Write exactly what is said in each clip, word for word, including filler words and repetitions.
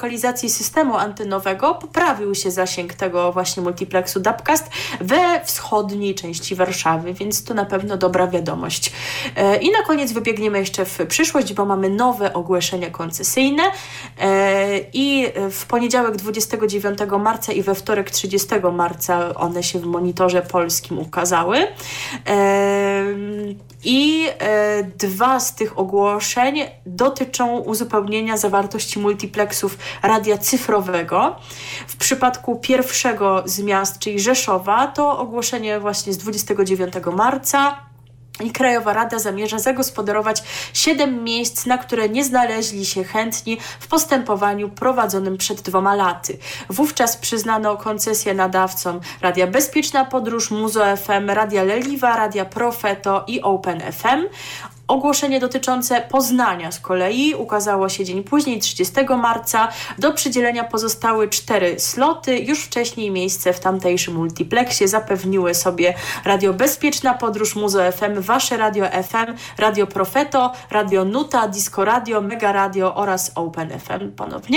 lokalizacji systemu antenowego poprawił się zasięg tego właśnie multiplexu Dubcast we wschodniej części Warszawy, więc to na pewno dobra wiadomość. I na koniec wybiegniemy jeszcze w przyszłość, bo mamy nowe ogłoszenia koncesyjne i w poniedziałek dwudziestego dziewiątego marca i we wtorek trzydziestego marca one się w Monitorze Polskim ukazały. I dwa z tych ogłoszeń dotyczą uzupełnienia zawartości multiplexów radia cyfrowego. W przypadku pierwszego z miast, czyli Rzeszowa, to ogłoszenie właśnie z dwudziestego dziewiątego marca. I Krajowa Rada zamierza zagospodarować siedem miejsc, na które nie znaleźli się chętni w postępowaniu prowadzonym przed dwoma laty. Wówczas przyznano koncesję nadawcom Radia Bezpieczna Podróż, Muzo F M, Radia Leliwa, Radia Profeto i Open F M. Ogłoszenie dotyczące Poznania z kolei ukazało się dzień później, trzydziestego marca. Do przydzielenia pozostały cztery sloty. Już wcześniej miejsce w tamtejszym multiplexie zapewniły sobie Radio Bezpieczna Podróż, Muzo F M, Wasze Radio F M, Radio Profeto, Radio Nuta, Disco Radio, Mega Radio oraz Open F M ponownie.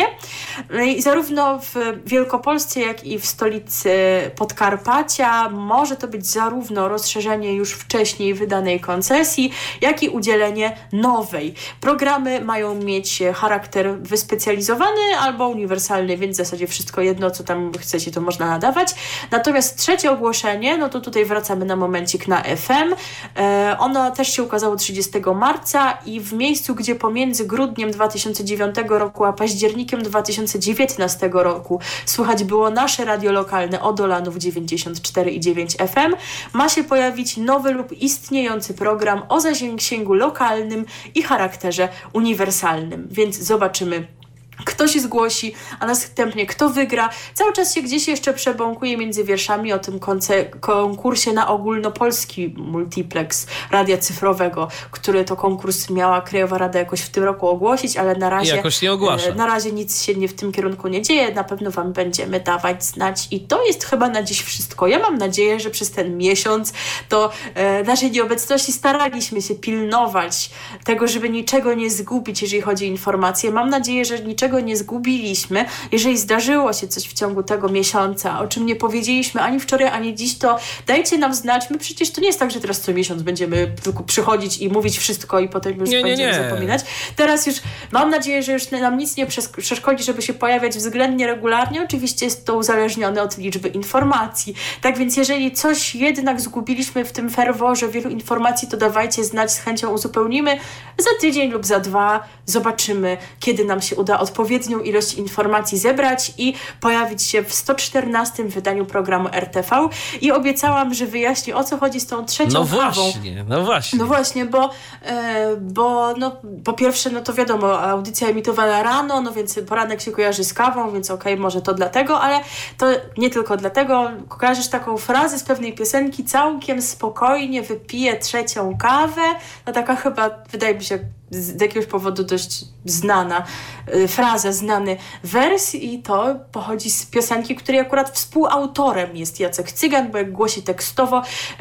I zarówno w Wielkopolsce, jak i w stolicy Podkarpacia może to być zarówno rozszerzenie już wcześniej wydanej koncesji, jak i udzielenie nowej. Programy mają mieć charakter wyspecjalizowany albo uniwersalny, więc w zasadzie wszystko jedno, co tam chcecie, to można nadawać. Natomiast trzecie ogłoszenie, no to tutaj wracamy na momencik na F M. E, ono też się ukazało trzydziestego marca i w miejscu, gdzie pomiędzy grudniem dwa tysiące dziewiątego roku a październikiem dwa tysiące dziewiętnastego roku słychać było nasze radio lokalne Odolanów dziewięćdziesiąt cztery i dziewięć F M, ma się pojawić nowy lub istniejący program o zasięgu lokalnym i charakterze uniwersalnym. Więc zobaczymy, kto się zgłosi, a następnie kto wygra. Cały czas się gdzieś jeszcze przebąkuje między wierszami o tym konce- konkursie na ogólnopolski multiplex radia cyfrowego, który to konkurs miała Krajowa Rada jakoś w tym roku ogłosić, ale na razie, jakoś nie ogłasza. Na razie nic się nie w tym kierunku nie dzieje. Na pewno wam będziemy dawać znać i to jest chyba na dziś wszystko. Ja mam nadzieję, że przez ten miesiąc to e, naszej nieobecności staraliśmy się pilnować tego, żeby niczego nie zgubić, jeżeli chodzi o informacje. Mam nadzieję, że niczego nie zgubiliśmy. Jeżeli zdarzyło się coś w ciągu tego miesiąca, o czym nie powiedzieliśmy ani wczoraj, ani dziś, to dajcie nam znać. My przecież to nie jest tak, że teraz co miesiąc będziemy przychodzić i mówić wszystko i potem już nie, będziemy nie, nie. zapominać. Teraz już mam nadzieję, że już nam nic nie przeszkodzi, żeby się pojawiać względnie regularnie. Oczywiście jest to uzależnione od liczby informacji. Tak więc jeżeli coś jednak zgubiliśmy w tym ferworze wielu informacji, to dawajcie znać, z chęcią uzupełnimy. Za tydzień lub za dwa zobaczymy, kiedy nam się uda odpowiednią ilość informacji zebrać i pojawić się w sto czternastym wydaniu programu R T V. I obiecałam, że wyjaśnię, o co chodzi z tą trzecią no kawą. Właśnie, no właśnie. No właśnie, bo, e, bo no, po pierwsze, no to wiadomo, audycja emitowana rano, no więc poranek się kojarzy z kawą, więc okej, okay, może to dlatego, ale to nie tylko dlatego. Kojarzysz taką frazę z pewnej piosenki: całkiem spokojnie wypiję trzecią kawę. No taka chyba, wydaje mi się, z jakiegoś powodu dość znana y, fraza, znany wers i to pochodzi z piosenki, której akurat współautorem jest Jacek Cygan, bo jak głosi tekstowo,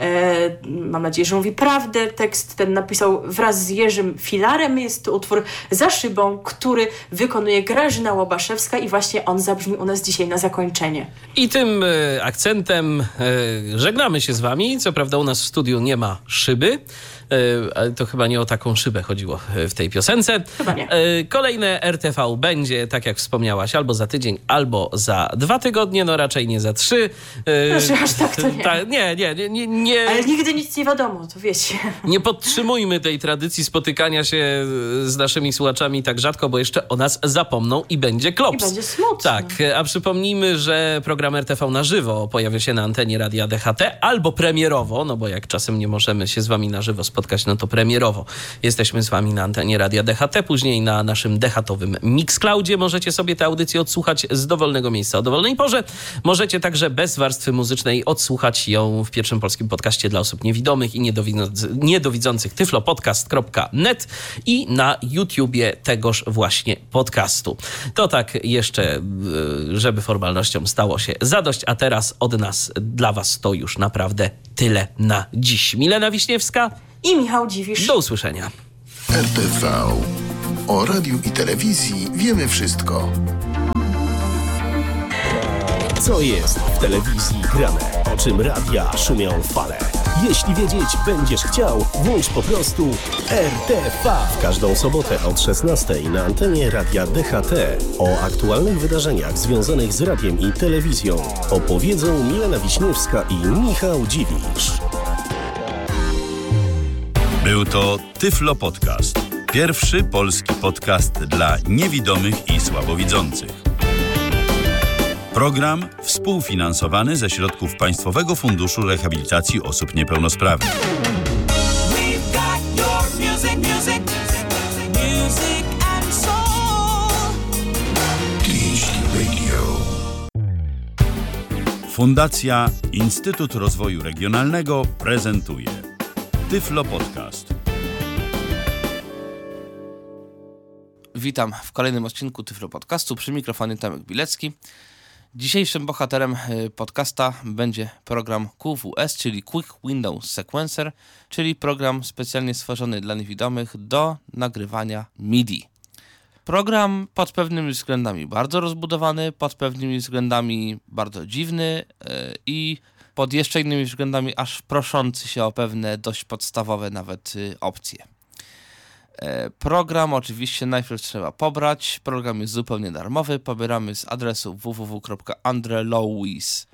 e, mam nadzieję, że mówi prawdę, tekst ten napisał wraz z Jerzym Filarem. Jest to utwór Za szybą, który wykonuje Grażyna Łobaszewska i właśnie on zabrzmi u nas dzisiaj na zakończenie. I tym e, akcentem e, żegnamy się z wami. Co prawda u nas w studiu nie ma szyby, ale to chyba nie o taką szybę chodziło w tej piosence. Chyba nie. Kolejne R T V będzie, tak jak wspomniałaś, albo za tydzień, albo za dwa tygodnie, no raczej nie za trzy. Proszę, aż tak to nie. Ta, nie, nie, nie, nie, nie. Ale nigdy nic nie wiadomo, to wiecie. Nie podtrzymujmy tej tradycji spotykania się z naszymi słuchaczami tak rzadko, bo jeszcze o nas zapomną i będzie klops. I będzie smutno. Tak, a przypomnijmy, że program R T V na żywo pojawia się na antenie Radia D H T albo premierowo, no bo jak czasem nie możemy się z wami na żywo spotkać, no to premierowo jesteśmy z wami na antenie Radia D H T, później na naszym D H T-owym Mixcloudzie możecie sobie tę audycję odsłuchać z dowolnego miejsca o dowolnej porze. Możecie także bez warstwy muzycznej odsłuchać ją w pierwszym polskim podcaście dla osób niewidomych i niedowidzących tyflopodcast kropka net i na YouTubie tegoż właśnie podcastu. To tak jeszcze, żeby formalnościom stało się zadość, a teraz od nas dla was to już naprawdę tyle na dziś. Milena Wiśniewska i Michał Dziwisz. Do usłyszenia. R T V. O radiu i telewizji wiemy wszystko. Co jest w telewizji grane? O czym radia szumią fale? Jeśli wiedzieć będziesz chciał, włącz po prostu R T V. W każdą sobotę od szesnastej na antenie Radia D H T o aktualnych wydarzeniach związanych z radiem i telewizją opowiedzą Milena Wiśniewska i Michał Dziwisz. Był to Tyflo Podcast. Pierwszy polski podcast dla niewidomych i słabowidzących. Program współfinansowany ze środków Państwowego Funduszu Rehabilitacji Osób Niepełnosprawnych. Fundacja Instytut Rozwoju Regionalnego prezentuje Tyflo Podcast. Witam w kolejnym odcinku Tyflo Podcastu. Przy mikrofonie Tomek Bilecki. Dzisiejszym bohaterem podcasta będzie program Q W S, czyli Quick Window Sequencer, czyli program specjalnie stworzony dla niewidomych do nagrywania M I D I. Program pod pewnymi względami bardzo rozbudowany, pod pewnymi względami bardzo dziwny yy, i pod jeszcze innymi względami aż proszący się o pewne dość podstawowe nawet yy, opcje. Program oczywiście najpierw trzeba pobrać. Program jest zupełnie darmowy. Pobieramy z adresu w w w kropka andrelouis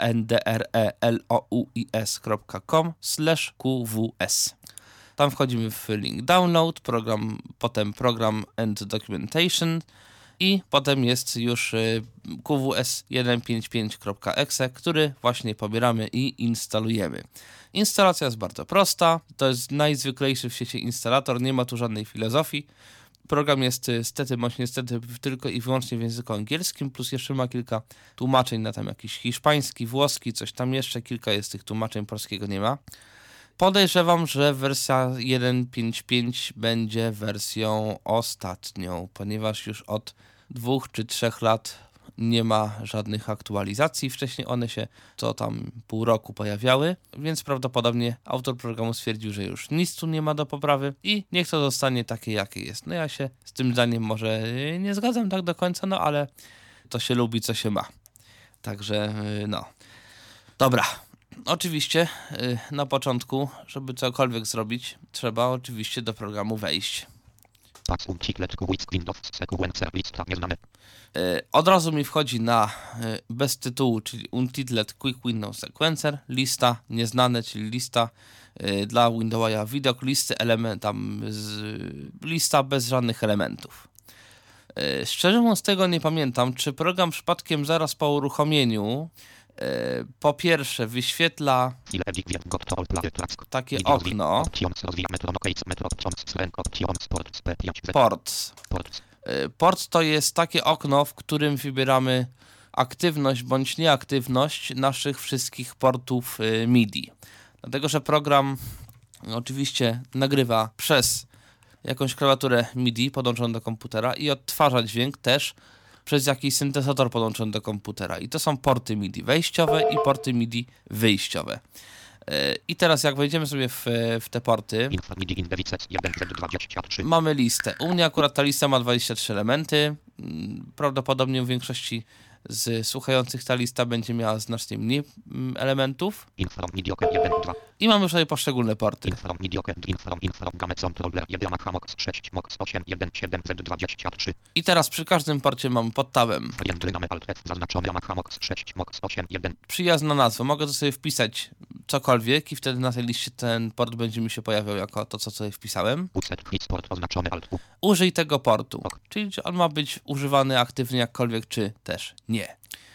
kropka com slash q w s. Tam wchodzimy w link download, program, potem program and documentation i potem jest już Q W S sto pięćdziesiąt pięć kropka e x e, który właśnie pobieramy i instalujemy. Instalacja jest bardzo prosta, to jest najzwyklejszy w świecie instalator, nie ma tu żadnej filozofii. Program jest stety bądź niestety tylko i wyłącznie w języku angielskim, plus jeszcze ma kilka tłumaczeń na tam jakiś hiszpański, włoski, coś tam jeszcze, kilka jest tych tłumaczeń, polskiego nie ma. Podejrzewam, że wersja sto pięćdziesiąt pięć będzie wersją ostatnią, ponieważ już od dwóch czy trzech lat nie ma żadnych aktualizacji. Wcześniej one się co tam pół roku pojawiały, więc prawdopodobnie autor programu stwierdził, że już nic tu nie ma do poprawy i niech to zostanie takie, jakie jest. No ja się z tym zdaniem może nie zgadzam tak do końca, no ale to się lubi, co się ma. Także no. Dobra. Oczywiście na początku, żeby cokolwiek zrobić, trzeba oczywiście do programu wejść. Od razu mi wchodzi na bez tytułu, czyli Untitled Quick Window Sequencer, lista nieznane, czyli lista dla Windowsa widok, listy element, tam z, lista bez żadnych elementów. Szczerze mówiąc tego nie pamiętam, czy program przypadkiem zaraz po uruchomieniu po pierwsze wyświetla takie okno port. Port to jest takie okno, w którym wybieramy aktywność bądź nieaktywność naszych wszystkich portów M I D I. Dlatego, że program oczywiście nagrywa przez jakąś klawiaturę M I D I podłączoną do komputera i odtwarza dźwięk też przez jakiś syntezator podłączony do komputera. I to są porty M I D I wejściowe i porty M I D I wyjściowe. I teraz jak wejdziemy sobie w, w te porty, mamy listę. U mnie akurat ta lista ma dwadzieścia trzy elementy. Prawdopodobnie u większości z słuchających ta lista będzie miała znacznie mniej elementów. I mamy sobie poszczególne porty. I teraz przy każdym porcie mamy pod tabem przyjazna nazwa. Mogę to sobie wpisać cokolwiek i wtedy na tej liście ten port będzie mi się pojawiał jako to, co sobie wpisałem. Użyj tego portu, czyli czy on ma być używany aktywnie jakkolwiek, czy też nie.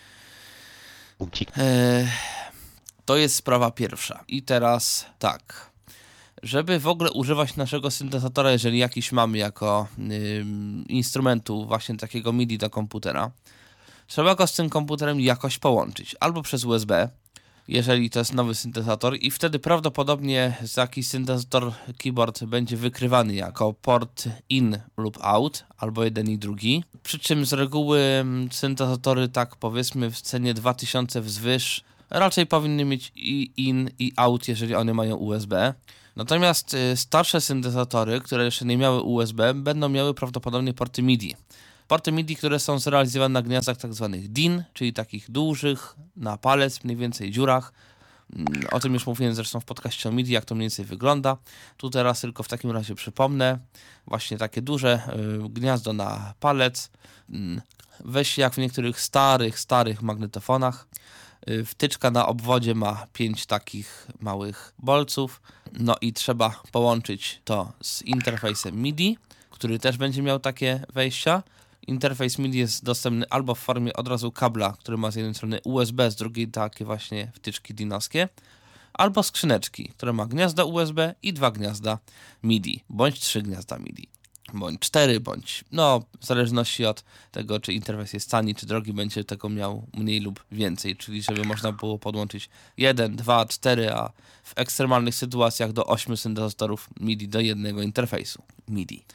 Eee, to jest sprawa pierwsza. I teraz tak. Żeby w ogóle używać naszego syntezatora, jeżeli jakiś mamy jako yy, instrumentu właśnie takiego M I D I do komputera, trzeba go z tym komputerem jakoś połączyć. Albo przez U S B, jeżeli to jest nowy syntezator i wtedy prawdopodobnie jakiś syntezator keyboard będzie wykrywany jako port in lub out, albo jeden i drugi. Przy czym z reguły syntezatory, tak powiedzmy w cenie dwa tysiące wzwyż, raczej powinny mieć i in i out, jeżeli one mają U S B. Natomiast starsze syntezatory, które jeszcze nie miały U S B, będą miały prawdopodobnie porty M I D I. Porty MIDI, które są zrealizowane na gniazdach tak zwanych D I N, czyli takich dużych, na palec, mniej więcej dziurach. O tym już mówiłem zresztą w podcaście o MIDI, jak to mniej więcej wygląda. Tu teraz tylko w takim razie przypomnę. Właśnie takie duże y, gniazdo na palec. Y, weź jak w niektórych starych, starych magnetofonach. Y, wtyczka na obwodzie ma pięć takich małych bolców. No i trzeba połączyć to z interfejsem MIDI, który też będzie miał takie wejścia. Interfejs MIDI jest dostępny albo w formie od razu kabla, który ma z jednej strony U S B, z drugiej takie właśnie wtyczki dinowskie, albo skrzyneczki, które ma gniazda U S B i dwa gniazda MIDI, bądź trzy gniazda MIDI, bądź cztery, bądź no w zależności od tego, czy interfejs jest tani, czy drogi, będzie tego miał mniej lub więcej, czyli żeby można było podłączyć jeden, dwa, cztery, a w ekstremalnych sytuacjach do ośmiu syntezatorów MIDI do jednego interfejsu MIDI.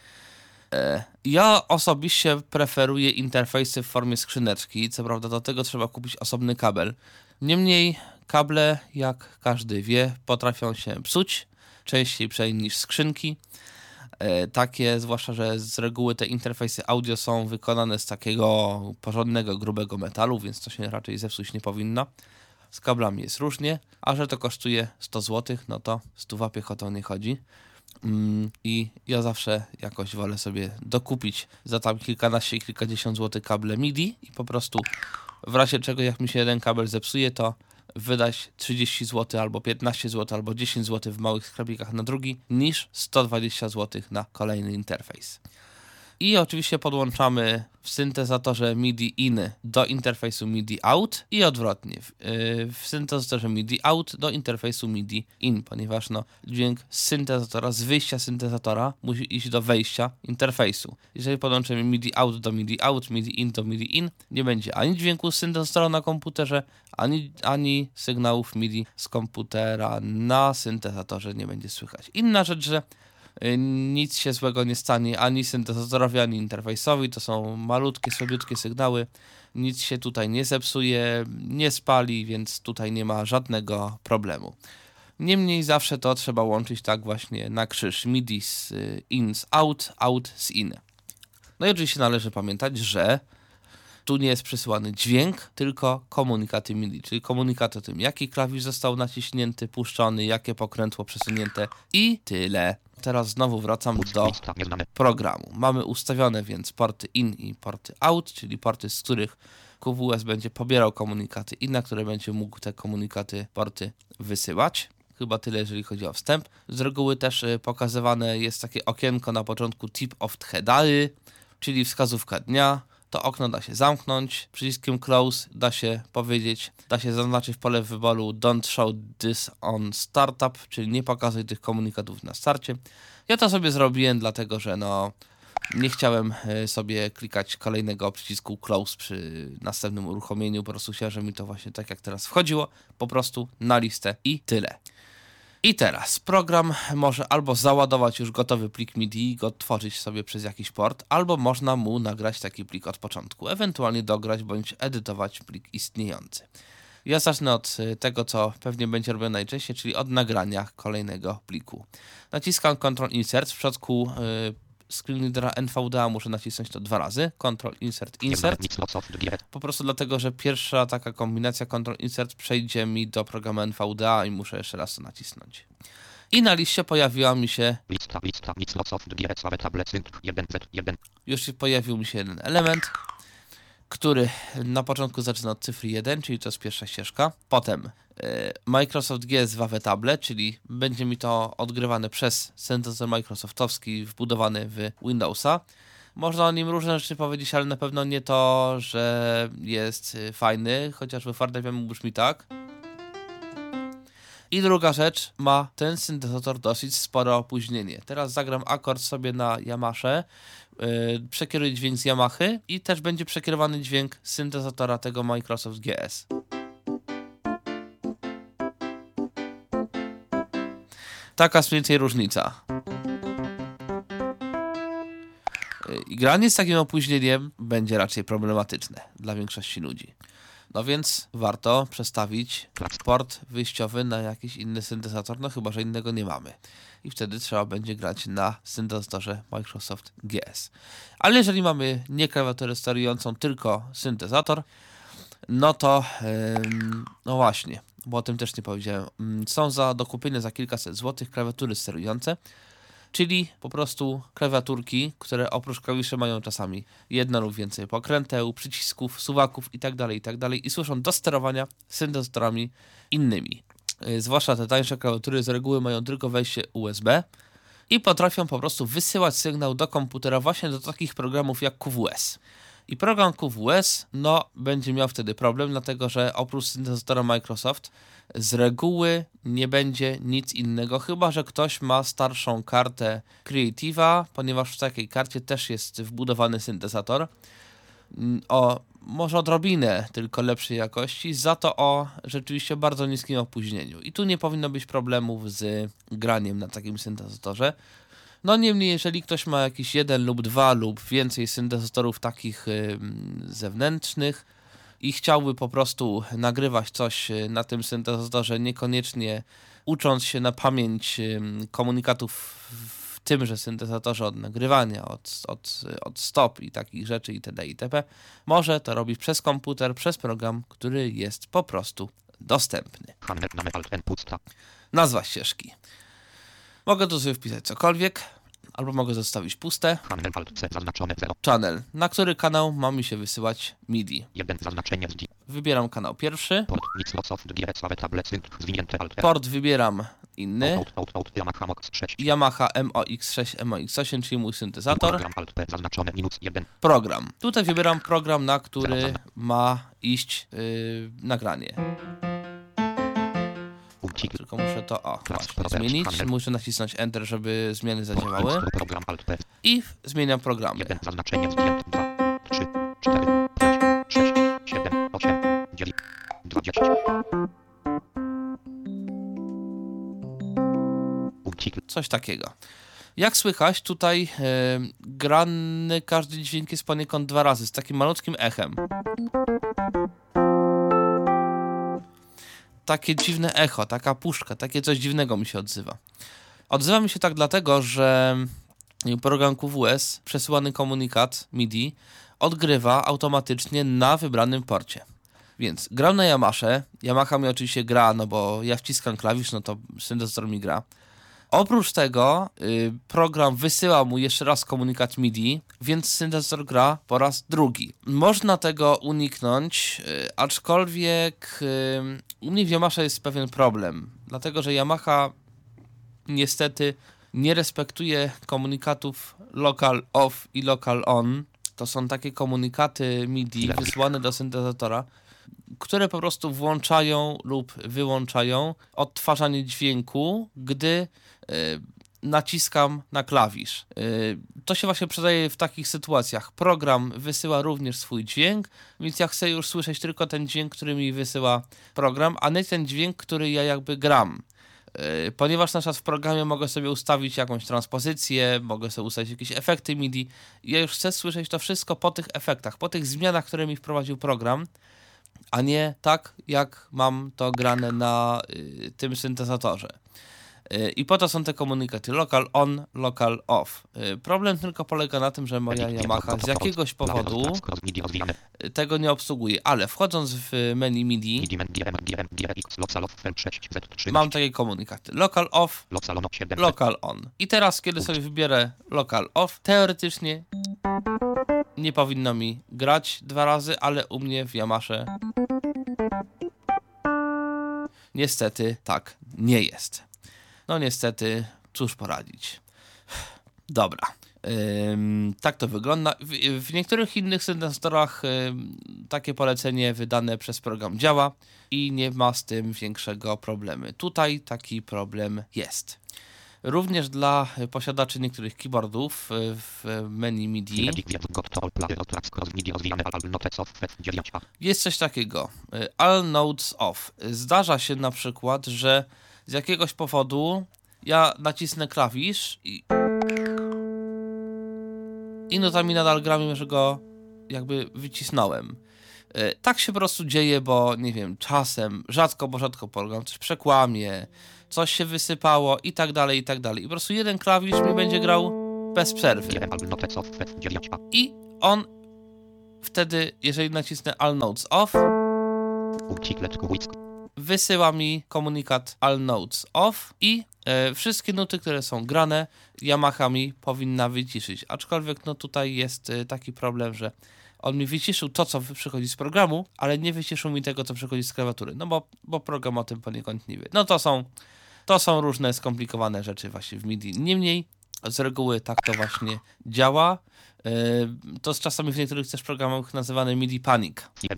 Ja osobiście preferuję interfejsy w formie skrzyneczki, co prawda do tego trzeba kupić osobny kabel. Niemniej kable, jak każdy wie, potrafią się psuć, częściej przynajmniej niż skrzynki. Takie, zwłaszcza, że z reguły te interfejsy audio są wykonane z takiego porządnego, grubego metalu, więc to się raczej zepsuć nie powinno. Z kablami jest różnie, a że to kosztuje sto złotych, no to stuwa piechotą nie chodzi. I ja zawsze jakoś wolę sobie dokupić za tam kilkanaście i kilkadziesiąt złotych kable MIDI i po prostu w razie czego, jak mi się jeden kabel zepsuje, to wydać trzydzieści złotych albo piętnaście złotych albo dziesięć złotych w małych sklepikach na drugi, niż sto dwadzieścia złotych na kolejny interfejs. I oczywiście podłączamy w syntezatorze MIDI in do interfejsu MIDI out i odwrotnie. W, yy, w syntezatorze MIDI out do interfejsu MIDI in, ponieważ no, dźwięk z syntezatora, z wyjścia syntezatora musi iść do wejścia interfejsu. Jeżeli podłączymy MIDI out do MIDI out, MIDI in do MIDI in, nie będzie ani dźwięku z syntezatora na komputerze, ani, ani sygnałów MIDI z komputera na syntezatorze nie będzie słychać. Inna rzecz, że nic się złego nie stanie ani syntezatorowi, ani interfejsowi. To są malutkie, słabiutkie sygnały. Nic się tutaj nie zepsuje, nie spali, więc tutaj nie ma żadnego problemu. Niemniej zawsze to trzeba łączyć tak właśnie na krzyż. MIDI z in z out, out z in. No i oczywiście należy pamiętać, że tu nie jest przesyłany dźwięk, tylko komunikaty MIDI, czyli komunikat o tym, jaki klawisz został naciśnięty, puszczony, jakie pokrętło przesunięte i tyle. Teraz znowu wracam do programu. Mamy ustawione więc porty in i porty out, czyli porty, z których Q W S będzie pobierał komunikaty in, na które będzie mógł te komunikaty, porty wysyłać. Chyba tyle, jeżeli chodzi o wstęp. Z reguły też pokazywane jest takie okienko na początku tip of the day, czyli wskazówka dnia. To okno da się zamknąć, przyciskiem close da się powiedzieć, da się zaznaczyć w pole wyboru don't show this on startup, czyli nie pokazuj tych komunikatów na starcie. Ja to sobie zrobiłem, dlatego że no nie chciałem sobie klikać kolejnego przycisku close przy następnym uruchomieniu, po prostu chciałem, żeby mi to właśnie tak jak teraz wchodziło, po prostu na listę i tyle. I teraz program może albo załadować już gotowy plik MIDI i go tworzyć sobie przez jakiś port, albo można mu nagrać taki plik od początku, ewentualnie dograć bądź edytować plik istniejący. Ja zacznę od tego, co pewnie będzie robione najczęściej, czyli od nagrania kolejnego pliku. Naciskam Ctrl Insert, w przypadku yy, screen readera N V D A muszę nacisnąć to dwa razy, Ctrl Insert, Insert, po prostu dlatego, że pierwsza taka kombinacja Ctrl Insert przejdzie mi do programu N V D A i muszę jeszcze raz to nacisnąć. I na liście pojawiła mi się już się pojawił mi się jeden element, który na początku zaczyna od cyfry jeden, czyli to jest pierwsza ścieżka. Potem y, Microsoft G S W Tablet, czyli będzie mi to odgrywane przez syntezator microsoftowski wbudowany w Windowsa. Można o nim różne rzeczy powiedzieć, ale na pewno nie to, że jest fajny, chociaż we fortepianie brzmi tak. I druga rzecz, ma ten syntezator dosyć spore opóźnienie. Teraz zagram akord sobie na Yamasze, yy, przekieruję dźwięk z Yamahy i też będzie przekierowany dźwięk z syntezatora tego Microsoft G S. Taka jest mniej więcej różnica. Yy, granie z takim opóźnieniem będzie raczej problematyczne dla większości ludzi. No więc warto przestawić port wyjściowy na jakiś inny syntezator, no chyba że innego nie mamy. I wtedy trzeba będzie grać na syntezatorze Microsoft G S. Ale jeżeli mamy nie klawiaturę sterującą, tylko syntezator, no to ym, no właśnie, bo o tym też nie powiedziałem. Są za do kupienia za kilkaset złotych klawiatury sterujące, czyli po prostu klawiaturki, które oprócz klawiszy mają czasami jedno lub więcej pokręteł, przycisków, suwaków itd., itd. i służą do sterowania syntezatorami innymi. Yy, zwłaszcza te tańsze klawiatury z reguły mają tylko wejście U S B i potrafią po prostu wysyłać sygnał do komputera właśnie do takich programów jak Q W S. I program Q W S, no, będzie miał wtedy problem, dlatego że oprócz syntezatora Microsoft z reguły nie będzie nic innego, chyba że ktoś ma starszą kartę Creative'a, ponieważ w takiej karcie też jest wbudowany syntezator o może odrobinę tylko lepszej jakości, za to o rzeczywiście bardzo niskim opóźnieniu. I tu nie powinno być problemów z graniem na takim syntezatorze. No niemniej, jeżeli ktoś ma jakiś jeden lub dwa lub więcej syntezatorów takich y, zewnętrznych i chciałby po prostu nagrywać coś na tym syntezatorze, niekoniecznie ucząc się na pamięć y, komunikatów w tymże syntezatorze od nagrywania, od, od, od stop i takich rzeczy itd. itp., może to robić przez komputer, przez program, który jest po prostu dostępny. Nazwa ścieżki. Mogę tu sobie wpisać cokolwiek, albo mogę zostawić puste. Channel, na który kanał ma mi się wysyłać MIDI. Wybieram kanał pierwszy. Port wybieram inny. Yamaha M O X sześć, M O X osiem, czyli mój syntezator. Program. Tutaj wybieram program, na który ma iść yy, nagranie. Tylko muszę to o, właśnie, zmienić. Muszę nacisnąć Enter, żeby zmiany zadziałały. I zmieniam programy. Coś takiego. Jak słychać, tutaj yy, grany każdy dźwięk jest poniekąd dwa razy, z takim malutkim echem. Takie dziwne echo, taka puszka, takie coś dziwnego mi się odzywa. Odzywa mi się tak dlatego, że program Q W S, przesyłany komunikat MIDI, odgrywa automatycznie na wybranym porcie. Więc gram na Yamasze, Yamaha mi oczywiście gra, no bo ja wciskam klawisz, no to syntezator mi gra. Oprócz tego y, program wysyła mu jeszcze raz komunikat MIDI, więc syntezator gra po raz drugi. Można tego uniknąć, y, aczkolwiek y, u mnie w Yamasze jest pewien problem, dlatego że Yamaha niestety nie respektuje komunikatów local off i local on. To są takie komunikaty MIDI wysłane do syntezatora, które po prostu włączają lub wyłączają odtwarzanie dźwięku, gdy y, naciskam na klawisz. Y, to się właśnie przydaje w takich sytuacjach. Program wysyła również swój dźwięk, więc ja chcę już słyszeć tylko ten dźwięk, który mi wysyła program, a nie ten dźwięk, który ja jakby gram. Y, ponieważ na przykład w programie mogę sobie ustawić jakąś transpozycję, mogę sobie ustawić jakieś efekty MIDI. Ja już chcę słyszeć to wszystko po tych efektach, po tych zmianach, które mi wprowadził program, a nie tak, jak mam to grane na y, tym syntezatorze. Y, I po to są te komunikaty local on, local off. Y, problem tylko polega na tym, że moja Yamaha z jakiegoś powodu y, tego nie obsługuje, ale wchodząc w menu MIDI mam takie komunikaty local off, local on. I teraz, kiedy sobie wybierę local off, teoretycznie nie powinno mi grać dwa razy, ale u mnie w Yamasze niestety tak nie jest. No niestety, cóż poradzić. Dobra. Ym, tak to wygląda. W, w niektórych innych syntezatorach ym, takie polecenie wydane przez program działa i nie ma z tym większego problemu. Tutaj taki problem jest. Również dla posiadaczy niektórych keyboardów w menu MIDI jest coś takiego. All notes off. Zdarza się na przykład, że z jakiegoś powodu ja nacisnę klawisz i i notami nadal gram, że go jakby wycisnąłem. Tak się po prostu dzieje, bo nie wiem, czasem, rzadko, bo rzadko program coś przekłamie, coś się wysypało i tak dalej, i tak dalej. I po prostu jeden klawisz mi będzie grał bez przerwy. I on wtedy, jeżeli nacisnę All Notes Off, wysyła mi komunikat All Notes Off i e, wszystkie nuty, które są grane, Yamaha mi powinna wyciszyć. Aczkolwiek no tutaj jest e, taki problem, że on mi wyciszył to, co przychodzi z programu, ale nie wyciszył mi tego, co przychodzi z klawiatury. No bo, bo program o tym poniekąd nie wie. No to są, to są różne skomplikowane rzeczy właśnie w MIDI. Niemniej z reguły tak to właśnie działa. To jest czasami w niektórych też programach nazywane MIDI Panic.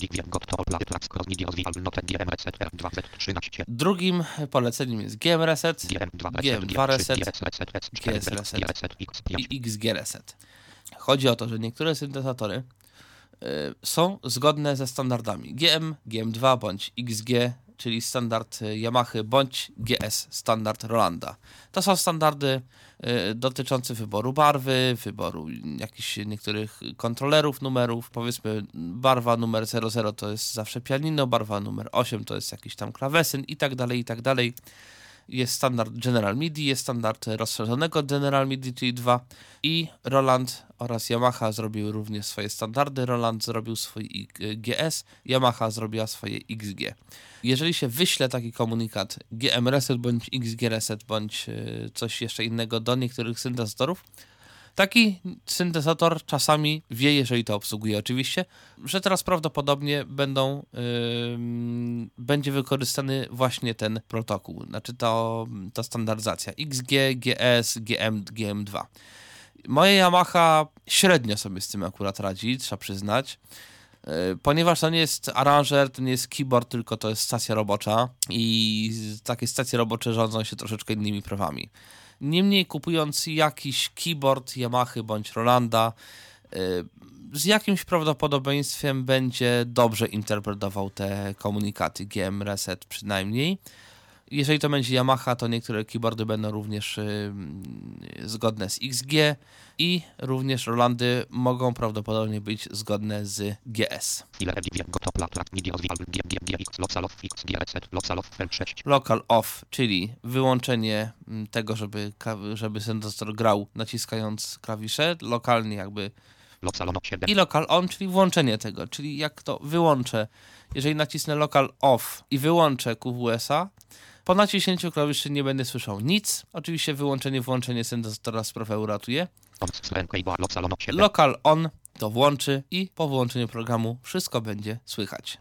Drugim poleceniem jest G M Reset, G M dwa Reset, G S Reset i X G Reset. Chodzi o to, że niektóre syntezatory y, są zgodne ze standardami G M, G M dwa bądź X G, czyli standard Yamahy, bądź G S, standard Rolanda. To są standardy y, dotyczące wyboru barwy, wyboru jakichś niektórych kontrolerów numerów. Powiedzmy, barwa numer zero zero to jest zawsze pianino, barwa numer osiem to jest jakiś tam klawesyn i tak dalej, i tak dalej. Jest standard General MIDI, jest standard rozszerzonego General MIDI, czyli dwa, i Roland oraz Yamaha zrobiły również swoje standardy. Roland zrobił swój G S, Yamaha zrobiła swoje X G. Jeżeli się wyśle taki komunikat G M Reset bądź X G Reset bądź coś jeszcze innego do niektórych syntezatorów, taki syntezator czasami wie, jeżeli to obsługuje oczywiście, że teraz prawdopodobnie będą, yy, będzie wykorzystany właśnie ten protokół, znaczy to, ta standaryzacja X G, G S, G M, G M dwa. Moja Yamaha średnio sobie z tym akurat radzi, trzeba przyznać, yy, ponieważ to nie jest aranżer, to nie jest keyboard, tylko to jest stacja robocza i takie stacje robocze rządzą się troszeczkę innymi prawami. Niemniej kupując jakiś keyboard Yamahy bądź Rolanda, yy, z jakimś prawdopodobieństwem będzie dobrze interpretował te komunikaty G M Reset przynajmniej. Jeżeli to będzie Yamaha, to niektóre keyboardy będą również yy, zgodne z X G i również Rolandy mogą prawdopodobnie być zgodne z G S. Local off, czyli wyłączenie tego, żeby, żeby syntezator grał naciskając klawisze, lokalnie jakby, i local on, czyli włączenie tego, czyli jak to wyłączę, jeżeli nacisnę local off i wyłączę Q W S a, po naciśnięciu klawiszy nie będę słyszał nic. Oczywiście wyłączenie, włączenie syntezatora sprawę uratuje. Local on to włączy i po włączeniu programu wszystko będzie słychać.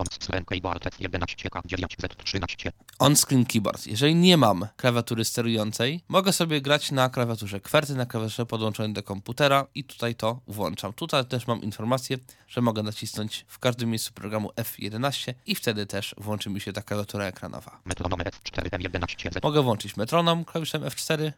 On-screen keyboard. Jeżeli nie mam klawiatury sterującej, mogę sobie grać na klawiaturze kwerty, na klawiaturze podłączonej do komputera i tutaj to włączam. Tutaj też mam informację, że mogę nacisnąć w każdym miejscu programu F jedenaście i wtedy też włączy mi się ta klawiatura ekranowa. Mogę włączyć metronom klawiszem F cztery.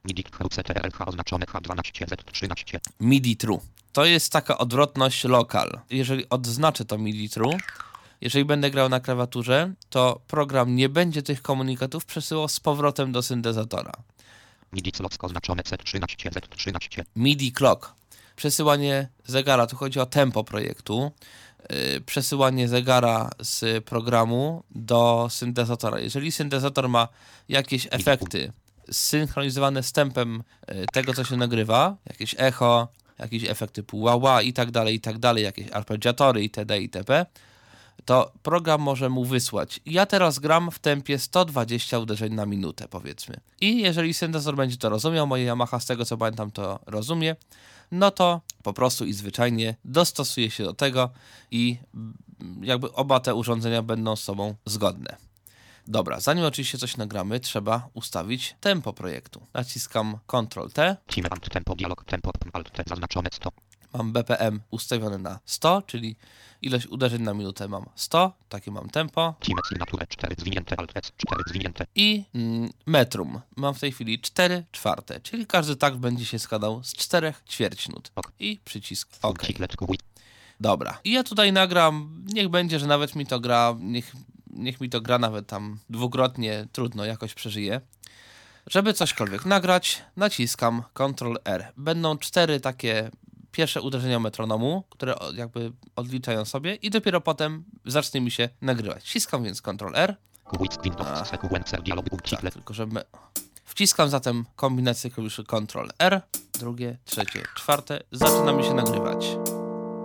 MIDI True. To jest taka odwrotność lokal. Jeżeli odznaczę to MIDI True, jeżeli będę grał na klawiaturze, to program nie będzie tych komunikatów przesyłał z powrotem do syntezatora. MIDI clock oznaczone C trzynaście Z trzynaście. MIDI clock. Przesyłanie zegara, tu chodzi o tempo projektu. Yy, przesyłanie zegara z programu do syntezatora. Jeżeli syntezator ma jakieś efekty zsynchronizowane z tempem yy, tego, co się nagrywa, jakieś echo, jakieś efekt typu wah-wah i tak dalej, i tak dalej, jakieś arpeggiatory itd., itp., to program może mu wysłać. Ja teraz gram w tempie sto dwadzieścia uderzeń na minutę, powiedzmy. I jeżeli syntezator będzie to rozumiał, moje Yamaha z tego co pamiętam to rozumie, no to po prostu i zwyczajnie dostosuje się do tego i jakby oba te urządzenia będą z sobą zgodne. Dobra, zanim oczywiście coś nagramy, trzeba ustawić tempo projektu. Naciskam kontrol T. Tempo, dialog, tempo, alt T zaznaczone sto. Mam B P M ustawione na sto, czyli ilość uderzeń na minutę mam sto, takie mam tempo. cztery zwinięte, alt S, cztery zwinięte. I mm, metrum. Mam w tej chwili cztery czwarte, czyli każdy takt będzie się składał z czterech ćwierćnut. Ok. I przycisk OK. OK. Dobra. I ja tutaj nagram, niech będzie, że nawet mi to gra, niech, niech mi to gra nawet tam dwukrotnie, trudno, jakoś przeżyję. Żeby cośkolwiek nagrać, naciskam kontrol R. Będą cztery takie pierwsze uderzenia metronomu, które jakby odliczają sobie i dopiero potem zacznie mi się nagrywać. Wciskam więc kontrol R. Tak, tylko żeby... Wciskam zatem kombinację klawiszy kontrol R. Drugie, trzecie, czwarte. Zaczyna mi się nagrywać.